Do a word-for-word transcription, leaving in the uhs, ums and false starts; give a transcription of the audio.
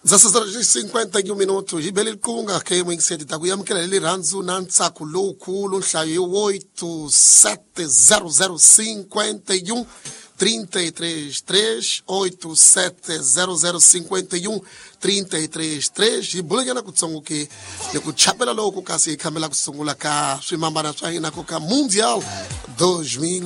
cinquenta e um minutos. Ibeli Kunga, que é uma incerteza. Eu quero ele ranzo nansa kulo saiu oito sete zero zero cinquenta e um trinta e três três oito sete zero zero cinquenta e um trinta e três três e bulanya na kutsongo ke ne kuchapela loko kasi kamela kusungula ka swimamba na swahina ko ka mundial dois mil